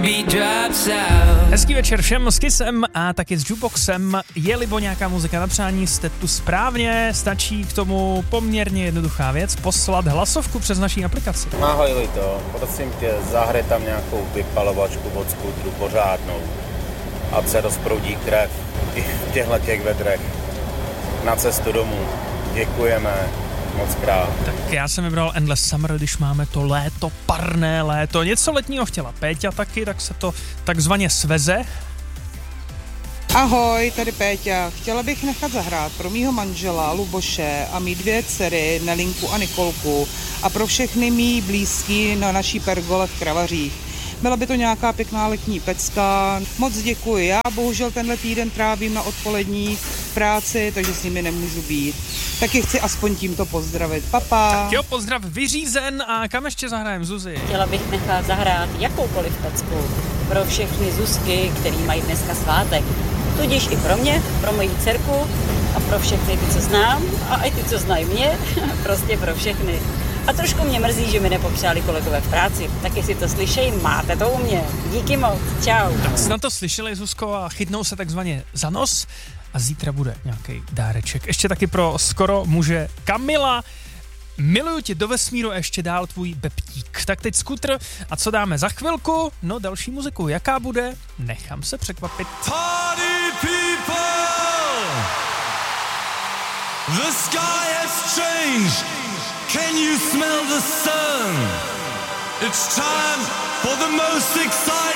Hezký večer všem s Kissem a taky s Jukeboxem. Je libo nějaká muzika na přání, jste tu správně, stačí k tomu poměrně jednoduchá věc, poslat hlasovku přes naší aplikaci. Ahoj Lito, prosím tě, zahraj tam nějakou vypalovačku od skútru pořádnou, ať se rozproudí krev i v těchto vedrech na cestu domů. Děkujeme. Moc krát. Tak já jsem vybral Endless Summer, když máme to léto, parné léto. Něco letního chtěla Péťa taky, tak se to takzvaně sveze. Ahoj, tady Péťa. Chtěla bych nechat zahrát pro mýho manžela Luboše a mý 2 dcery Nelinku a Nikolku a pro všechny mý blízký na naší pergole v Kravařích. Byla by to nějaká pěkná letní pecka. Moc děkuji. Já bohužel tenhle týden trávím na odpolední práci, takže s nimi nemůžu být. Taky chci aspoň tímto pozdravit. Papa. Tak jo, pozdrav vyřízen a kam ještě zahrajem, Zuzi? Chtěla bych nechat zahrát jakoukoliv pecku pro všechny Zuzky, který mají dneska svátek. Tudíž i pro mě, pro moji dcerku a pro všechny ty, co znám a i ty, co znají mě, prostě pro všechny. A trošku mě mrzí, že mi nepopřáli kolegové v práci. Tak jestli to slyšej, máte to u mě. Díky moc, čau. Tak snad to slyšeli, Zuzko, a chytnou se takzvaně za nos a zítra bude nějaký dáreček. Ještě taky pro skoro muže Kamila. Miluju tě do vesmíru a ještě dál tvůj Beptík. Tak teď skutr a co dáme za chvilku? No další muziku. Jaká bude? Nechám se překvapit. Party people! The sky has changed. Can you smell the sun? It's time for the most exciting